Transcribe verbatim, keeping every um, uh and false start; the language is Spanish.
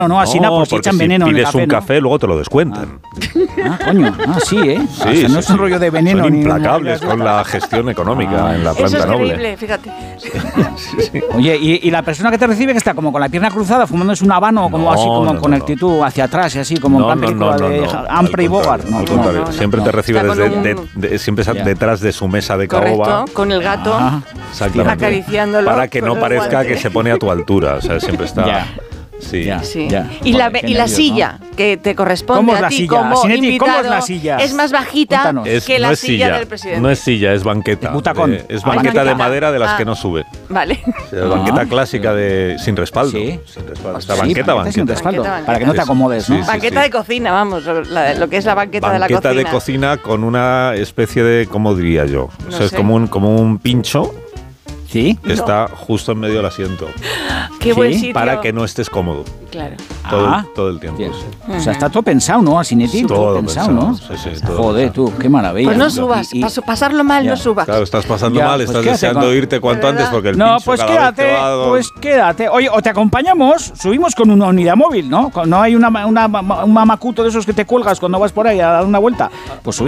No, no, así no, nada, pues si echan si veneno en el pides café, un ¿no? café, luego te lo descuentan. Ah, coño, ah, sí, ¿eh? Sí, o sea, sí, no es un sí. rollo de veneno. Son ni implacables ni- con la gestión económica Ah, en la Eso planta es noble. creíble, fíjate. Oye, y, y la persona que te recibe que está como con la pierna cruzada, fumándose un habano, como No, así, como no, con no, actitud hacia atrás y así, como No, en plan no, película no, de no, no. Humphrey Al Bogart. contrario, No, al no, contrario. no, no. Siempre te recibe Está con desde, un- de- de- siempre está Ya. detrás de su mesa de Correcto, caoba. con el gato Ajá. Exactamente. acariciándolo. Para que con no el parezca guante. que se pone a tu altura. O sea, siempre está. Ya. Sí. Ya. Sí. Ya. Y, la, Joder, qué y la nervios, silla que te corresponde ¿Cómo es a la ti silla? como Sinetti, invitado ¿cómo es la silla? es más bajita Cuéntanos. Es- que la no es silla, silla del presidente. No es silla, es banqueta. Es butacón. Eh, es Ah, banqueta de banqueta. madera de las Ah. que no sube. Vale. O sea, banqueta clásica de sin respaldo. Sí. Sin respaldo. Esta Sí, banqueta, banqueta sin banqueta. respaldo, Banqueta, para que no te banqueta. acomodes, ¿no? Sí, sí. Banqueta de cocina, vamos, la- lo que es la banqueta, de la Banqueta cocina. de cocina con una especie de, ¿cómo diría yo? O No sea, es sé. como un, como un pincho Sí. que está justo en medio del asiento Qué buen Sí, sitio. para que no estés cómodo Claro. todo, Ah. todo el tiempo. Sí. sí. O sea, está todo pensado, ¿no? Así Sí, todo, todo pensado, pensado, ¿no? sí, sí, todo Joder, pensado. tú, qué maravilla. Pues no Y- subas, y- paso- pasarlo mal, Ya. no subas. Claro, estás pasando Ya, mal, pues estás quédate deseando con- irte cuanto ¿De antes verdad? porque el No, pincho pues cada vez quédate, te va- pues quédate. Oye, o te acompañamos, subimos con una unidad móvil, ¿no? No hay una, una, un mamacuto de esos que te cuelgas cuando vas por ahí a dar una vuelta. Pues